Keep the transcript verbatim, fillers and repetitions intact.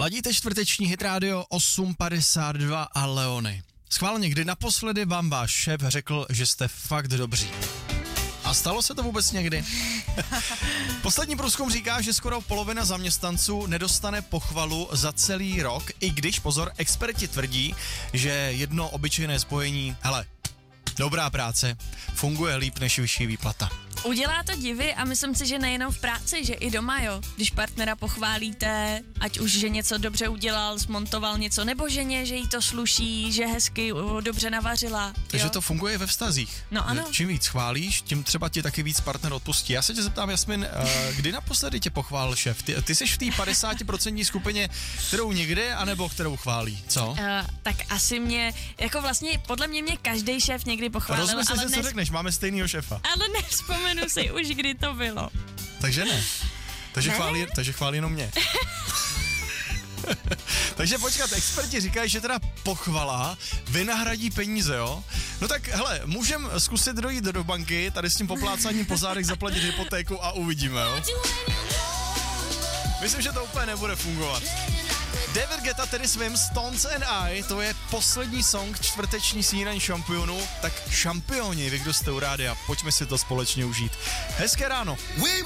Ladíte čtvrteční Hit Radio osm padesát dva a Leony. Schválně, kdy naposledy vám váš šéf řekl, že jste fakt dobří. A stalo se to vůbec někdy? Poslední průzkum říká, že skoro polovina zaměstnanců nedostane pochvalu za celý rok, i když, pozor, experti tvrdí, že jedno obyčejné spojení, hele, dobrá práce, funguje líp než vyšší výplata. Udělá to divy a myslím si, že nejenom v práci, že i doma, jo. Když partnera pochválíte, ať už, že něco dobře udělal, zmontoval něco, nebo ženě, že jí to sluší, že hezky uh, dobře navařila. Takže jo? to funguje ve vztazích. No ano. Čím víc chválíš, tím třeba ti taky víc partner odpustí. Já se tě zeptám, Jasmin, uh, kdy naposledy tě pochválil šéf? Ty, ty jsi v té padesát procent skupině, kterou někde, anebo kterou chválí, co? Uh, tak asi mě, jako vlastně, podle mě mě každý šéf někdy pochválil. Rozmysl ale se, co nes... řekneš, máme stejnýho šéfa. Ale nevzpomenu si už, kdy to bylo. Takže ne. Takže, ne? Chválí, takže chválí jenom mě. Takže počkat, experti říkají, že teda pochvala vynahradí peníze, jo? No tak hele, můžem zkusit dojít do banky, tady s tím poplácáním po zádech zaplatit hypotéku a uvidíme, jo? Myslím, že to úplně nebude fungovat. David Guetta, tedy svým Stones and I, to je poslední song čtvrteční snídaní šampionů, tak šampioni, vy kdo jste u rádia, pojďme si to společně užít. Hezké ráno.